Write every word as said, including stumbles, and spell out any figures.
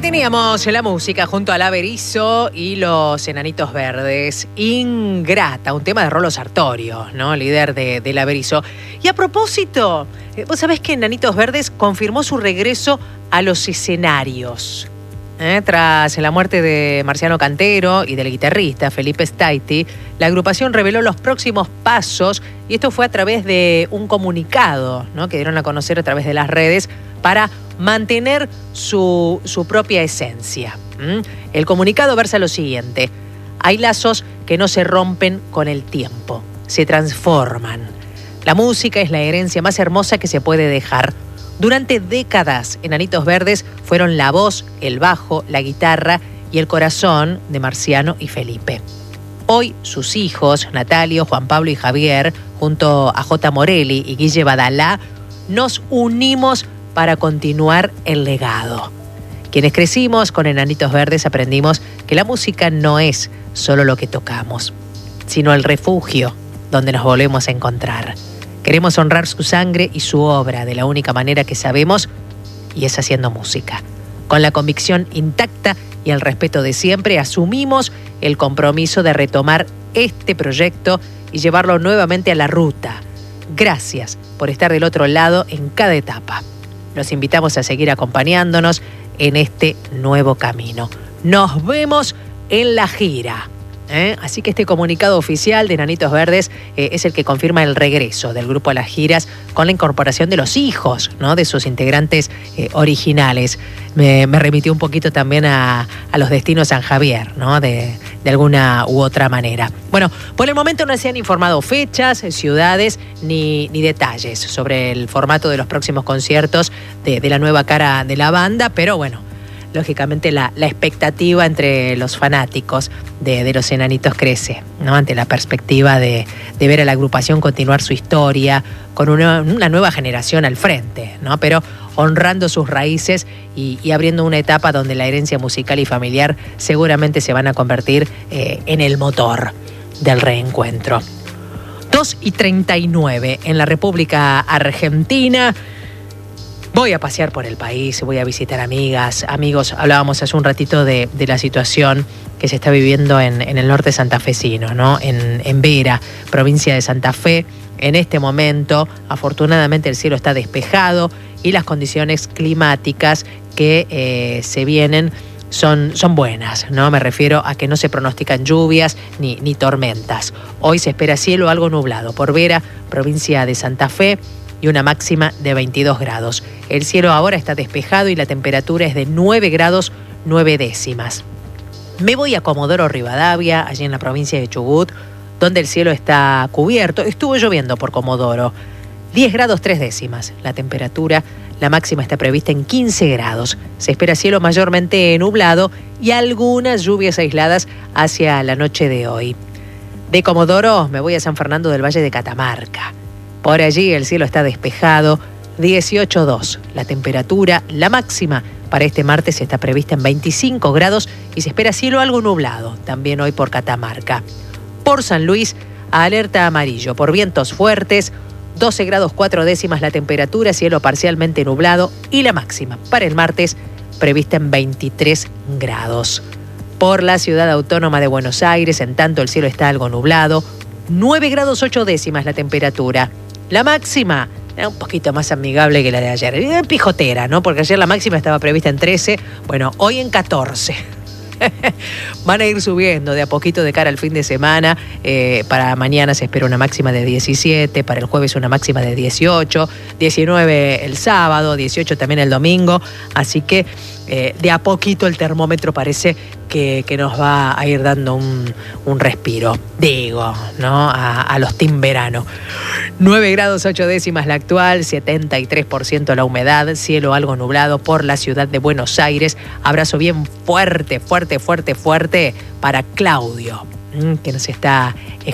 Teníamos la música junto al Berizo y los Enanitos Verdes. Ingrata, un tema de Rolo Sartorio, ¿no? Líder de, del Berizo. Y a propósito, vos sabés que Enanitos Verdes confirmó su regreso a los escenarios. ¿Eh? Tras la muerte de Marciano Cantero y del guitarrista Felipe Staiti, la agrupación reveló los próximos pasos y esto fue a través de un comunicado, ¿no? Que dieron a conocer a través de las redes para mantener su, su propia esencia. ¿Mm? El comunicado versa lo siguiente: hay lazos que no se rompen con el tiempo, se transforman. La música es la herencia más hermosa que se puede dejar. Durante décadas, Enanitos Verdes fueron la voz, el bajo, la guitarra y el corazón de Marciano y Felipe. Hoy, sus hijos, Natalio, Juan Pablo y Javier, junto a J. Morelli y Guille Badalá, nos unimos para continuar el legado. Quienes crecimos con Enanitos Verdes aprendimos que la música no es solo lo que tocamos, sino el refugio donde nos volvemos a encontrar. Queremos honrar su sangre y su obra de la única manera que sabemos, y es haciendo música. Con la convicción intacta y el respeto de siempre, asumimos el compromiso de retomar este proyecto y llevarlo nuevamente a la ruta. Gracias por estar del otro lado en cada etapa. Los invitamos a seguir acompañándonos en este nuevo camino. Nos vemos en la gira. ¿Eh? Así que este comunicado oficial de Enanitos Verdes eh, es el que confirma el regreso del grupo a las giras con la incorporación de los hijos, ¿no? De sus integrantes eh, originales. Me, me remitió un poquito también a, a los destinos San Javier, ¿no? De, de alguna u otra manera. Bueno, por el momento no se han informado fechas, ciudades ni, ni detalles sobre el formato de los próximos conciertos de, de la nueva cara de la banda, pero bueno, lógicamente la, la expectativa entre los fanáticos de, de los Enanitos crece, ¿no? Ante la perspectiva de, de ver a la agrupación continuar su historia con una, una nueva generación al frente, ¿no? Pero honrando sus raíces y, y abriendo una etapa donde la herencia musical y familiar seguramente se van a convertir eh, en el motor del reencuentro. dos y treinta y nueve en la República Argentina. Voy a pasear por el país, voy a visitar amigas, amigos. Hablábamos hace un ratito de, de la situación que se está viviendo en, en el norte santafesino, ¿no? En, en Vera, provincia de Santa Fe. En este momento, afortunadamente, el cielo está despejado y las condiciones climáticas que eh, se vienen son, son buenas, ¿no? Me refiero a que no se pronostican lluvias ni, ni tormentas. Hoy se espera cielo algo nublado por Vera, provincia de Santa Fe, y una máxima de veintidós grados. El cielo ahora está despejado y la temperatura es de nueve grados nueve décimas. Me voy a Comodoro Rivadavia, allí en la provincia de Chubut, donde el cielo está cubierto. Estuvo lloviendo por Comodoro. diez grados tres décimas la temperatura. La máxima está prevista en quince grados. Se espera cielo mayormente nublado y algunas lluvias aisladas hacia la noche de hoy. De Comodoro me voy a San Fernando del Valle de Catamarca. Por allí el cielo está despejado, dieciocho grados dos. La temperatura, la máxima para este martes está prevista en veinticinco grados y se espera cielo algo nublado, también hoy por Catamarca. Por San Luis, alerta amarillo por vientos fuertes, doce grados cuatro décimas la temperatura, cielo parcialmente nublado y la máxima para el martes prevista en veintitrés grados. Por la ciudad autónoma de Buenos Aires, en tanto el cielo está algo nublado, nueve grados ocho décimas la temperatura. La máxima, un poquito más amigable que la de ayer. Pijotera, ¿no? Porque ayer la máxima estaba prevista en trece, bueno, hoy en catorce. Van a ir subiendo de a poquito de cara al fin de semana. Eh, para mañana se espera una máxima de diecisiete, para el jueves una máxima de dieciocho, diecinueve el sábado, dieciocho también el domingo. Así que eh, de a poquito el termómetro parece que, que nos va a ir dando un, un respiro, digo, ¿no? A, a los team verano. nueve grados ocho décimas la actual, setenta y tres por ciento la humedad, cielo algo nublado por la ciudad de Buenos Aires. Abrazo bien fuerte, fuerte, fuerte, fuerte para Claudio, que nos está